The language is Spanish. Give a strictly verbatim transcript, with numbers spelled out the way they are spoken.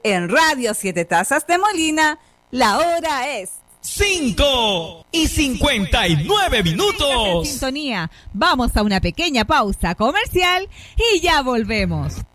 En Radio Siete Tazas de Molina, la hora es cinco y cincuenta y nueve minutos. En sintonía, vamos a una pequeña pausa comercial y ya volvemos.